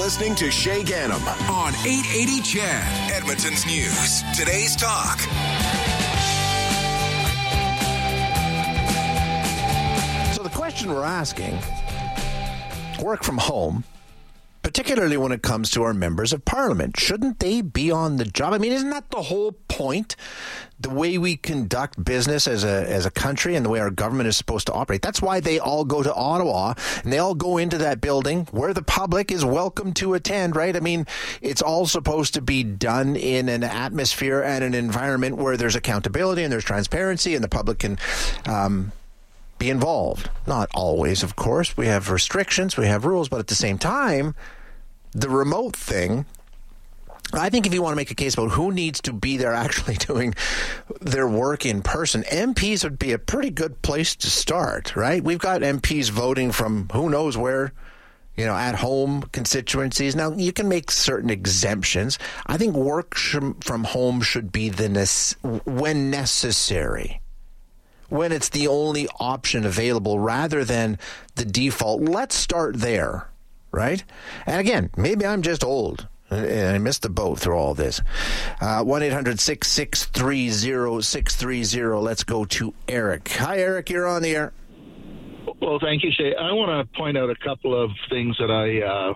listening to Shay Ganem on 880 CHED, Edmonton's News. Today's Talk. So the question we're asking, work from home, particularly when it comes to our members of parliament, shouldn't they be on the job? I mean, isn't that the whole point? The way we conduct business as a country and the way our government is supposed to operate. That's why they all go to Ottawa and they all go into that building where the public is welcome to attend, right? I mean, it's all supposed to be done in an atmosphere and an environment where there's accountability and there's transparency and the public can be involved. Not always, of course. We have restrictions, we have rules, but at the same time, the remote thing, I think if you want to make a case about who needs to be there actually doing their work in person, MPs would be a pretty good place to start, right? We've got MPs voting from who knows where, at home constituencies. Now, you can make certain exemptions. I think work from home should be when necessary, when it's the only option available rather than the default. Let's start there, right? And again, maybe I'm just old and I missed the boat through all this. 1-800-663-0630. Let's go to Eric. Hi, Eric. You're on the air. Well, thank you, Shay. I want to point out a couple of things that I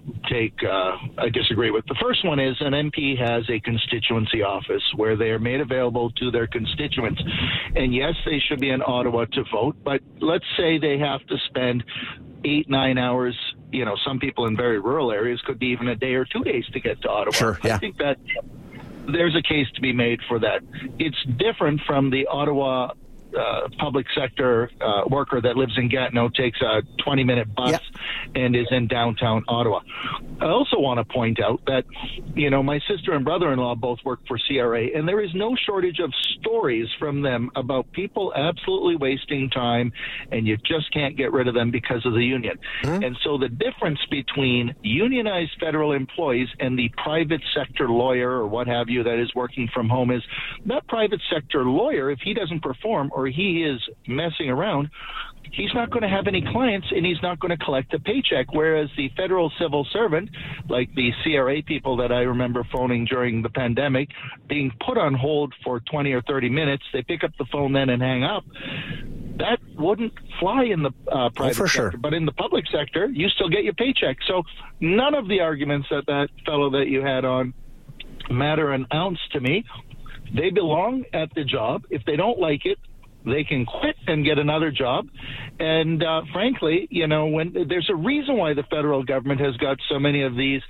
disagree with. The first one is an MP has a constituency office where they are made available to their constituents. And yes, they should be in Ottawa to vote, but let's say they have to spend 8-9 hours. Some people in very rural areas could be even a day or 2 days to get to Ottawa. Sure, yeah. I think that there's a case to be made for that. It's different from the Ottawa public sector worker that lives in Gatineau, takes a 20-minute bus and is in downtown Ottawa. I also want to point out that, my sister and brother-in-law both work for CRA, and there is no shortage of stories from them about people absolutely wasting time, and you just can't get rid of them because of the union. Mm-hmm. And so the difference between unionized federal employees and the private sector lawyer or what have you that is working from home is that private sector lawyer, if he doesn't perform or he is messing around, he's not going to have any clients and he's not going to collect a paycheck. Whereas the federal civil servant, like the CRA people that I remember phoning during the pandemic, being put on hold for 20 or 30 minutes, they pick up the phone then and hang up. That wouldn't fly in the private sector. Sure. But in the public sector, you still get your paycheck. So none of the arguments that fellow that you had on matter an ounce to me. They belong at the job. If they don't like it, they can quit and get another job. And frankly, when there's a reason why the federal government has got so many of these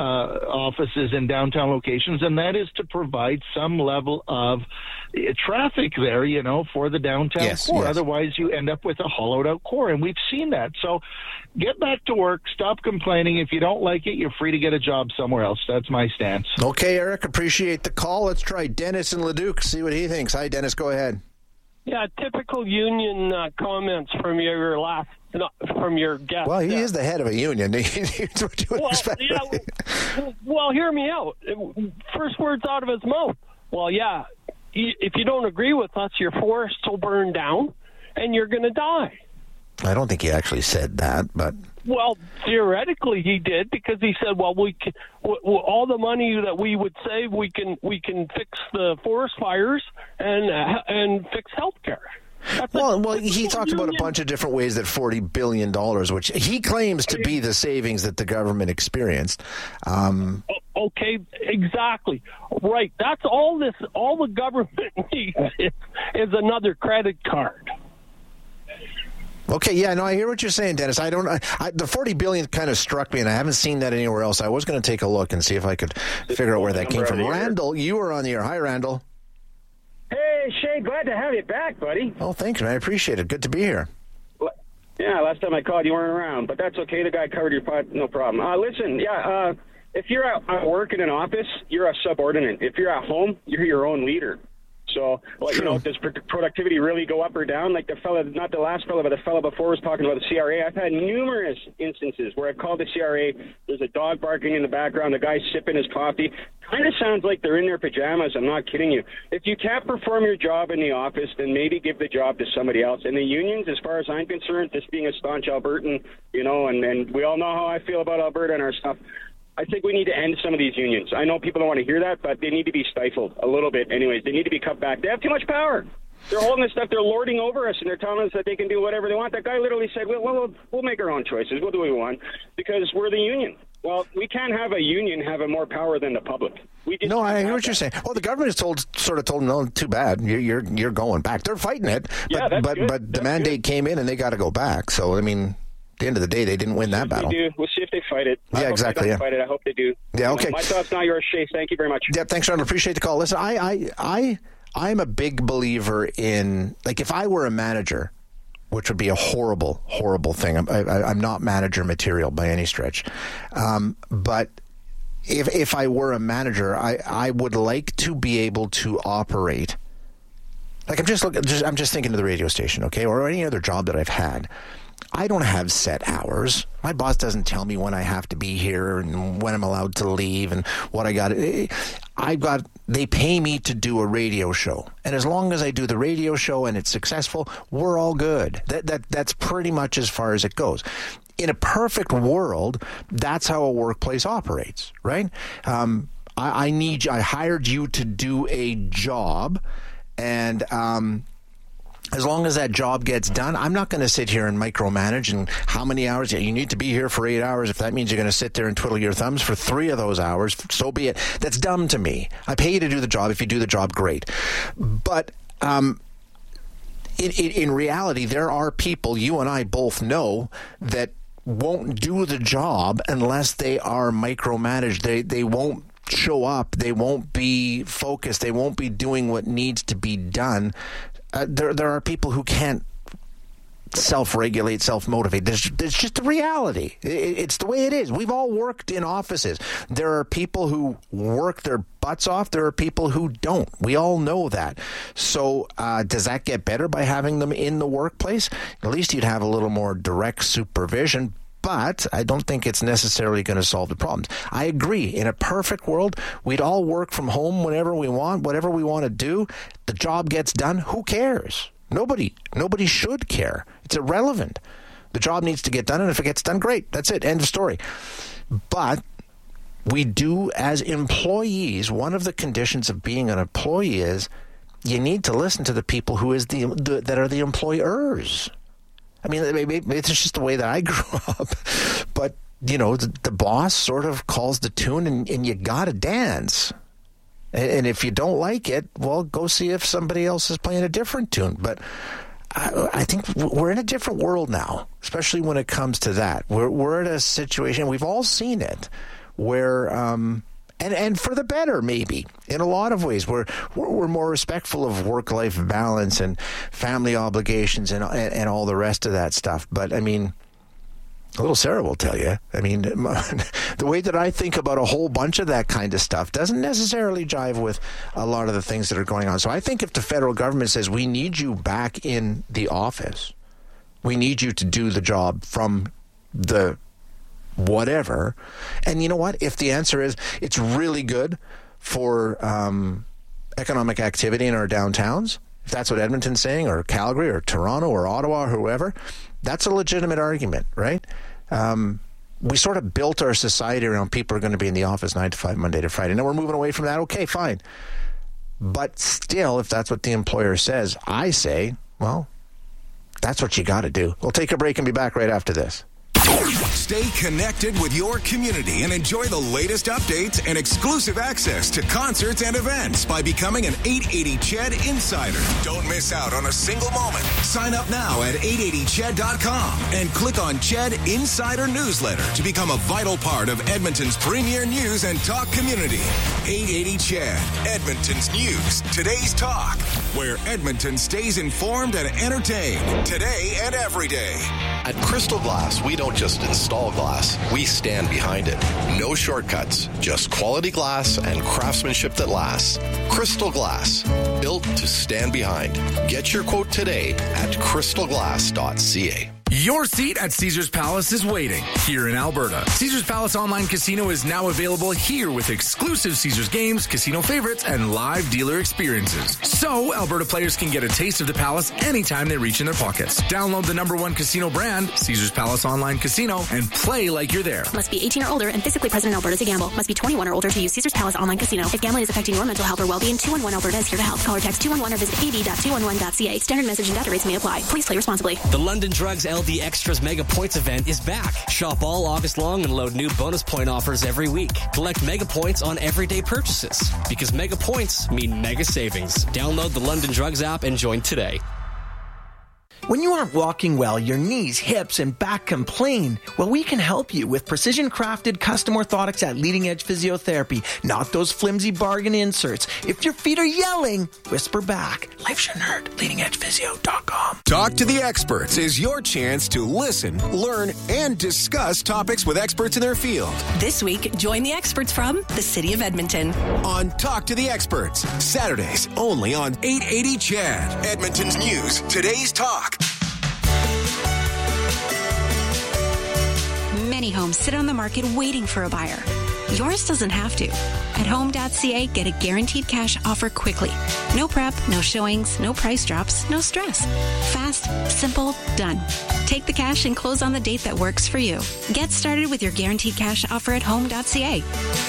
offices in downtown locations, and that is to provide some level of traffic there, for the downtown core. Yes. Otherwise, you end up with a hollowed out core, and we've seen that. So get back to work. Stop complaining. If you don't like it, you're free to get a job somewhere else. That's my stance. Okay, Eric, appreciate the call. Let's try Dennis in Leduc, see what he thinks. Hi, Dennis, go ahead. Yeah, typical union comments from your guest. Well, he is the head of a union. Well, hear me out. First words out of his mouth. Well, yeah, if you don't agree with us, your forest will burn down and you're going to die. I don't think he actually said that, but... Well, theoretically he did, because he said, well, we can, all the money that we would save, we can fix the forest fires and fix healthcare. Well, he talked about a bunch of different ways that $40 billion, which he claims to be the savings that the government experienced. Okay, exactly. Right. That's all the government needs is another credit card. Okay, yeah, no, I hear what you're saying, Dennis. The $40 billion kind of struck me, and I haven't seen that anywhere else. I was going to take a look and see if I could figure out where that came from. Randall, you were on the air. Hi, Randall. Hey, Shay, glad to have you back, buddy. Oh, thanks, man. I appreciate it. Good to be here. Yeah, last time I called, you weren't around, but that's okay. The guy covered your pot, no problem. Listen, if you're at work in an office, you're a subordinate. If you're at home, you're your own leader. So, does productivity really go up or down? Like the fella, not the last fella, but the fella before was talking about the CRA. I've had numerous instances where I've called the CRA. There's a dog barking in the background. The guy's sipping his coffee. Kind of sounds like they're in their pajamas. I'm not kidding you. If you can't perform your job in the office, then maybe give the job to somebody else. And the unions, as far as I'm concerned, this being a staunch Albertan, and we all know how I feel about Alberta and our stuff. I think we need to end some of these unions. I know people don't want to hear that, but they need to be stifled a little bit anyways. They need to be cut back. They have too much power. They're holding this stuff. They're lording over us, and they're telling us that they can do whatever they want. That guy literally said, we'll make our own choices. We'll do what we want because we're the union. Well, we can't have a union have more power than the public. No, I hear what you're saying. Well, the government has sort of told them, no, too bad. You're going back. They're fighting it. But the mandate came in, and they got to go back. So, I mean, at the end of the day, they didn't win that battle. We'll see if they fight it. Yeah, exactly. Fight it. I hope they do. Yeah, okay. My thoughts, not yours, Chase. Thank you very much. Yeah, thanks, Ron. Appreciate the call. Listen, I'm a big believer in, like, if I were a manager, which would be a horrible, horrible thing. I'm not manager material by any stretch. But if I were a manager, I would like to be able to operate. Like, I'm just thinking of the radio station, okay, or any other job that I've had. I don't have set hours. My boss doesn't tell me when I have to be here and when I'm allowed to leave and what I got. They pay me to do a radio show. And as long as I do the radio show and it's successful, we're all good. That's pretty much as far as it goes. In a perfect world, that's how a workplace operates, right? I hired you to do a job, and as long as that job gets done, I'm not going to sit here and micromanage and how many hours. You need to be here for 8 hours. If that means you're going to sit there and twiddle your thumbs for 3 of those hours, so be it. That's dumb to me. I pay you to do the job. If you do the job, great. But in reality, there are people, you and I both know, that won't do the job unless they are micromanaged. They won't show up. They won't be focused. They won't be doing what needs to be done. There are people who can't self-regulate, self-motivate. There's just the reality. It's the way it is. We've all worked in offices. There are people who work their butts off. There are people who don't. We all know that. So does that get better by having them in the workplace? At least you'd have a little more direct supervision. But I don't think it's necessarily going to solve the problems. I agree. In a perfect world, we'd all work from home whenever we want, whatever we want to do. The job gets done. Who cares? Nobody should care. It's irrelevant. The job needs to get done, and if it gets done, great. That's it. End of story. But we do, as employees, one of the conditions of being an employee is you need to listen to the people who that are the employers. I mean, maybe it's just the way that I grew up. But, the boss sort of calls the tune and you got to dance. And if you don't like it, well, go see if somebody else is playing a different tune. But I think we're in a different world now, especially when it comes to that. We're at a situation, we've all seen it, where... And for the better, maybe, in a lot of ways. We're more respectful of work-life balance and family obligations and all the rest of that stuff. But, I mean, little Sarah will tell you, I mean, the way that I think about a whole bunch of that kind of stuff doesn't necessarily jive with a lot of the things that are going on. So I think if the federal government says, we need you back in the office, we need you to do the job from the whatever. And you know what? If the answer is it's really good for economic activity in our downtowns, if that's what Edmonton's saying, or Calgary or Toronto or Ottawa or whoever, that's a legitimate argument, right? We sort of built our society around people are going to be in the office 9 to 5, Monday to Friday. Now we're moving away from that. Okay, fine. But still, if that's what the employer says, I say, well, that's what you got to do. We'll take a break and be back right after this. Stay connected with your community and enjoy the latest updates and exclusive access to concerts and events by becoming an 880 CHED Insider. Don't miss out on a single moment. Sign up now at 880ched.com and click on CHED Insider Newsletter to become a vital part of Edmonton's premier news and talk community. 880 CHED, Edmonton's news, today's talk, where Edmonton stays informed and entertained today and every day. At Crystal Glass, we don't just install glass, we stand behind it. No shortcuts, just quality glass and craftsmanship that lasts. Crystal Glass, built to stand behind. Get your quote today at crystalglass.ca. Your seat at Caesars Palace is waiting here in Alberta. Caesars Palace Online Casino is now available here with exclusive Caesars games, casino favorites, and live dealer experiences. So, Alberta players can get a taste of the Palace anytime they reach in their pockets. Download the #1 casino brand, Caesars Palace Online Casino, and play like you're there. Must be 18 or older and physically present in Alberta to gamble. Must be 21 or older to use Caesars Palace Online Casino. If gambling is affecting your mental health or well-being, 211 Alberta is here to help. Call or text 211 or visit ab.211.ca. Standard message and data rates may apply. Please play responsibly. The London Drugs LD Extras Mega Points event is back. Shop all August long and load new bonus point offers every week. Collect Mega Points on everyday purchases because Mega Points mean mega savings. Download the London Drugs app and join today. When you aren't walking well, your knees, hips, and back complain. Well, we can help you with precision-crafted custom orthotics at Leading Edge Physiotherapy, not those flimsy bargain inserts. If your feet are yelling, whisper back. Life's your nerd. LeadingEdgePhysio.com. Talk to the Experts is your chance to listen, learn, and discuss topics with experts in their field. This week, join the experts from the City of Edmonton. On Talk to the Experts, Saturdays only on 880 CHAD. Edmonton's News, Today's Talk. Many homes sit on the market waiting for a buyer. Yours doesn't have to. At Home.ca, get a guaranteed cash offer quickly. No prep, no showings, no price drops, no stress. Fast, simple, done. Take the cash and close on the date that works for you. Get started with your guaranteed cash offer at Home.ca.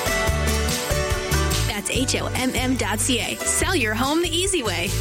That's HOMM.ca. Sell your home the easy way.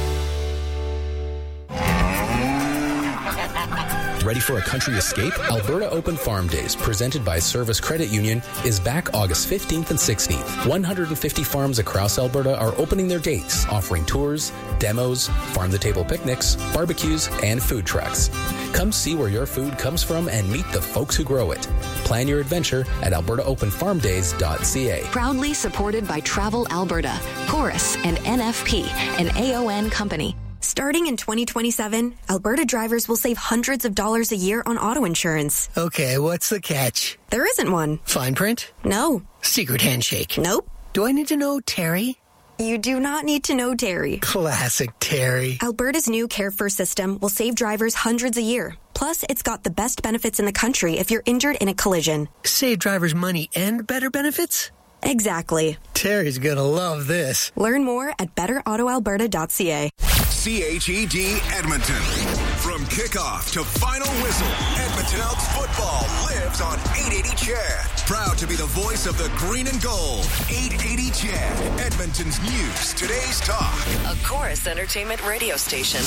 Ready for a country escape? Alberta Open Farm Days, presented by Service Credit Union, is back August 15th and 16th. 150 farms across Alberta are opening their gates, offering tours, demos, farm-to-table picnics, barbecues, and food trucks. Come see where your food comes from and meet the folks who grow it. Plan your adventure at albertaopenfarmdays.ca. Proudly supported by Travel Alberta, Chorus, and NFP, an AON company. Starting in 2027, Alberta drivers will save hundreds of dollars a year on auto insurance. Okay, what's the catch? There isn't one. Fine print? No. Secret handshake? Nope. Do I need to know Terry? You do not need to know Terry. Classic Terry. Alberta's new Care First system will save drivers hundreds a year. Plus, it's got the best benefits in the country if you're injured in a collision. Save drivers money and better benefits? Exactly. Terry's gonna love this. Learn more at betterautoalberta.ca. CHED Edmonton. From kickoff to final whistle, Edmonton Elks football lives on 880 CHAD. Proud to be the voice of the green and gold. 880 CHAD, Edmonton's News, Today's Talk. A Chorus Entertainment radio station.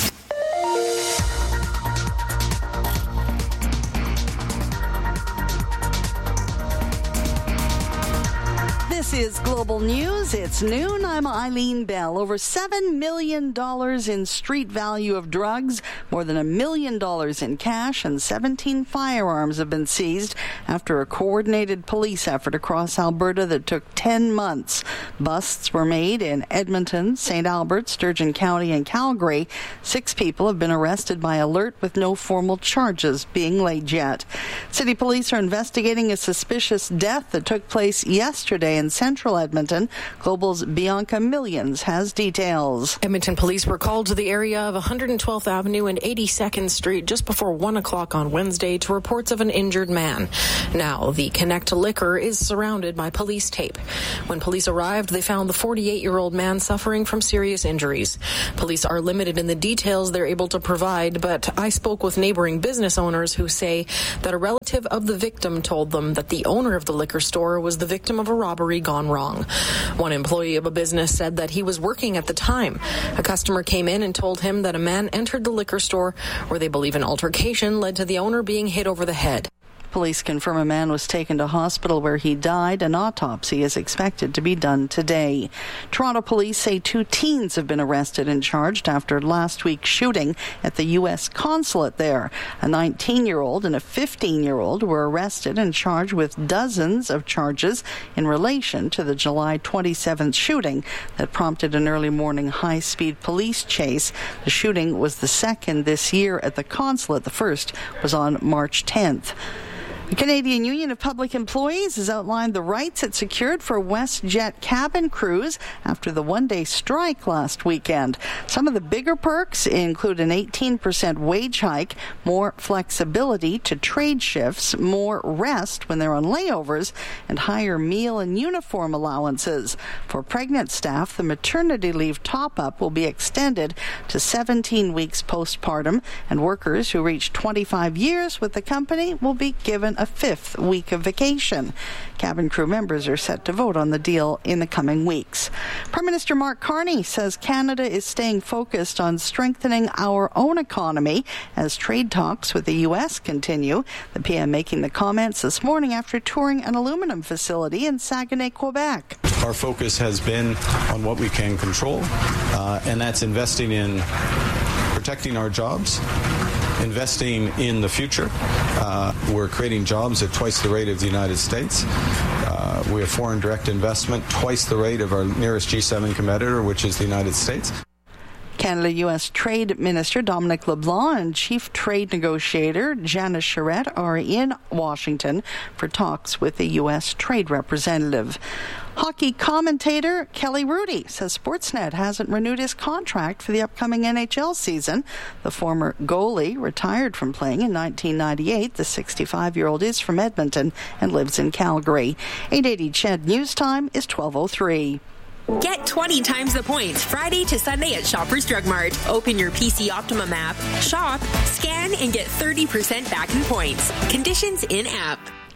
This is Global News. It's noon. I'm Eileen Bell. Over $7 million in street value of drugs, more than $1 million in cash, and 17 firearms have been seized after a coordinated police effort across Alberta that took 10 months. Busts were made in Edmonton, St. Albert, Sturgeon County, and Calgary. 6 people have been arrested by alert with no formal charges being laid yet. City police are investigating a suspicious death that took place yesterday in central Edmonton. Global's Bianca Millions has details. Edmonton police were called to the area of 112th Avenue and 82nd Street just before 1 o'clock on Wednesday to reports of an injured man. Now, the Connect Liquor is surrounded by police tape. When police arrived, they found the 48-year-old man suffering from serious injuries. Police are limited in the details they're able to provide, but I spoke with neighboring business owners who say that a relative of the victim told them that the owner of the liquor store was the victim of a robbery gone wrong. One employee of a business said that he was working at the time. A customer came in and told him that a man entered the liquor store where they believe an altercation led to the owner being hit over the head. Police confirm a man was taken to hospital where he died. An autopsy is expected to be done today. Toronto police say 2 teens have been arrested and charged after last week's shooting at the U.S. consulate there. A 19-year-old and a 15-year-old were arrested and charged with dozens of charges in relation to the July 27th shooting that prompted an early morning high-speed police chase. The shooting was the second this year at the consulate. The first was on March 10th. The Canadian Union of Public Employees has outlined the rights it secured for WestJet cabin crews after the one-day strike last weekend. Some of the bigger perks include an 18% wage hike, more flexibility to trade shifts, more rest when they're on layovers, and higher meal and uniform allowances. For pregnant staff, the maternity leave top-up will be extended to 17 weeks postpartum, and workers who reach 25 years with the company will be given a 5th week of vacation. Cabin crew members are set to vote on the deal in the coming weeks. Prime Minister Mark Carney says Canada is staying focused on strengthening our own economy as trade talks with the U.S. continue. The PM making the comments this morning after touring an aluminum facility in Saguenay, Quebec. Our focus has been on what we can control, and that's investing in protecting our jobs, investing in the future. We're creating jobs at twice the rate of the United States. We have foreign direct investment twice the rate of our nearest G7 competitor, which is the United States. Canada-U.S. Trade Minister Dominic LeBlanc and Chief Trade Negotiator Janice Charette are in Washington for talks with the U.S. Trade Representative. Hockey commentator Kelly Rudy says Sportsnet hasn't renewed his contract for the upcoming NHL season. The former goalie retired from playing in 1998. The 65-year-old is from Edmonton and lives in Calgary. 880 CHED News Time is 12:03. Get 20 times the points Friday to Sunday at Shoppers Drug Mart. Open your PC Optimum app, shop, scan, and get 30% back in points. Conditions in-app.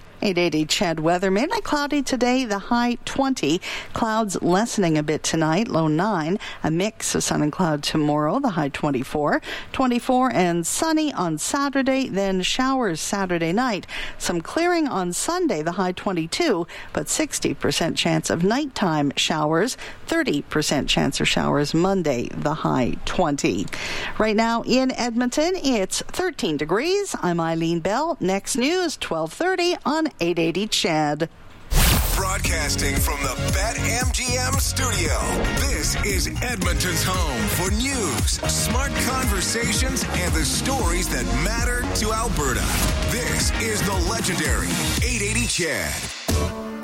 880 CHED weather. Mainly cloudy today, the high 20. Clouds lessening a bit tonight, low 9. A mix of sun and cloud tomorrow, the high 24. 24 and sunny on Saturday, then showers Saturday night. Some clearing on Sunday, the high 22, but 60% chance of nighttime showers. 30% chance of showers Monday, the high 20. Right now in Edmonton, it's 13 degrees. I'm Eileen Bell. Next news, 12:30 on 880 CHED. Broadcasting from the BetMGM studio, this is Edmonton's home for news, smart conversations, and the stories that matter to Alberta. This is the legendary 880 CHED.